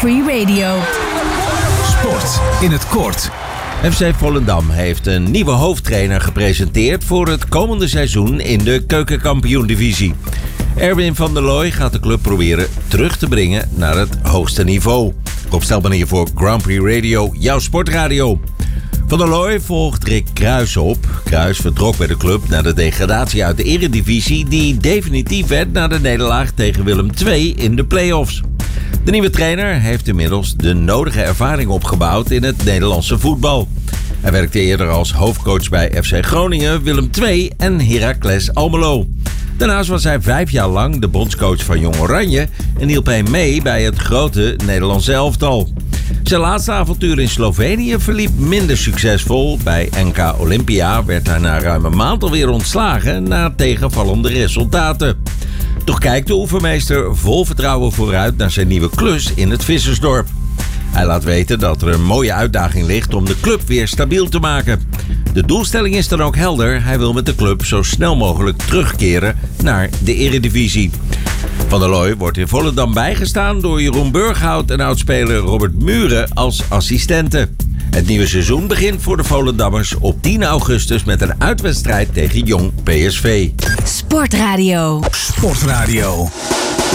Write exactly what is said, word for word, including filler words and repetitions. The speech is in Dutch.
Prix Radio. Sport in het kort. F C Volendam heeft een nieuwe hoofdtrainer gepresenteerd voor het komende seizoen in de Keukenkampioen-divisie. Erwin van der Looy gaat de club proberen terug te brengen naar het hoogste niveau. Opstelbanier voor Grand Prix Radio, jouw sportradio. Van der Looy volgt Rick Kruijs op. Kruijs vertrok bij de club na de degradatie uit de Eredivisie, die definitief werd na de nederlaag tegen Willem twee in de play-offs. De nieuwe trainer heeft inmiddels de nodige ervaring opgebouwd in het Nederlandse voetbal. Hij werkte eerder als hoofdcoach bij F C Groningen, Willem twee en Heracles Almelo. Daarnaast was hij vijf jaar lang de bondscoach van Jong Oranje en hielp hij mee bij het grote Nederlandse elftal. Zijn laatste avontuur in Slovenië verliep minder succesvol. Bij N K Olympia werd hij na ruim een maand alweer ontslagen na tegenvallende resultaten. Toch kijkt de oefenmeester vol vertrouwen vooruit naar zijn nieuwe klus in het Vissersdorp. Hij laat weten dat er een mooie uitdaging ligt om de club weer stabiel te maken. De doelstelling is dan ook helder. Hij wil met de club zo snel mogelijk terugkeren naar de Eredivisie. Van der Looy wordt in Volendam bijgestaan door Jeroen Burghout en oudspeler Robert Muren als assistenten. Het nieuwe seizoen begint voor de Volendammers op tien augustus met een uitwedstrijd tegen Jong P S V. Sportradio. Sportradio.